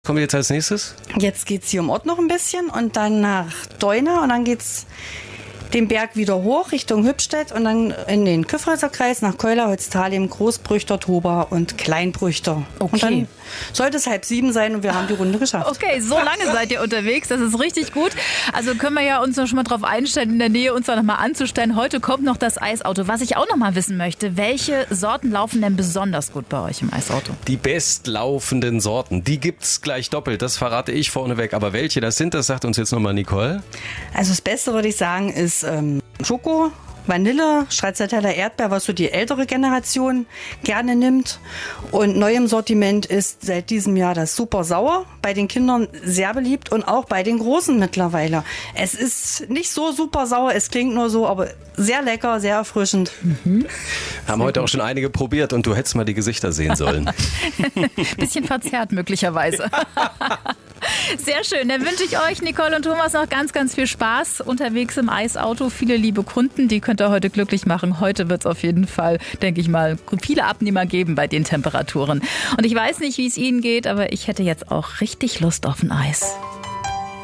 Kommen wir jetzt als nächstes? Jetzt geht's hier um Ort noch ein bisschen und dann nach Deuna und dann geht's den Berg wieder hoch Richtung Hübstedt und dann in den Kyffhäuserkreis nach Keuler, Holzthalien, Großbrüchter, Toba und Kleinbrüchter. Okay. Und dann sollte es 6:30 sein und wir haben die Runde geschafft. Okay, so lange seid ihr unterwegs, das ist richtig gut. Also können wir ja uns noch schon mal drauf einstellen, in der Nähe uns da noch mal anzustellen. Heute kommt noch das Eisauto. Was ich auch noch mal wissen möchte, welche Sorten laufen denn besonders gut bei euch im Eisauto? Die bestlaufenden Sorten, die gibt's gleich doppelt. Das verrate ich vorneweg. Aber welche das sind, das sagt uns jetzt nochmal Nicole. Also das Beste, würde ich sagen, ist Schoko, Vanille, Stracciatella, Erdbeer, was so die ältere Generation gerne nimmt. Und neu im Sortiment ist seit diesem Jahr das Super Sauer. Bei den Kindern sehr beliebt und auch bei den Großen mittlerweile. Es ist nicht so super sauer, es klingt nur so, aber sehr lecker, sehr erfrischend. Haben heute auch schon einige probiert und du hättest mal die Gesichter sehen sollen. Bisschen verzerrt möglicherweise. Sehr schön. Dann wünsche ich euch, Nicole und Thomas, noch ganz, ganz viel Spaß unterwegs im Eisauto. Viele liebe Kunden, die könnt ihr heute glücklich machen. Heute wird es auf jeden Fall, denke ich mal, viele Abnehmer geben bei den Temperaturen. Und ich weiß nicht, wie es Ihnen geht, aber ich hätte jetzt auch richtig Lust auf ein Eis.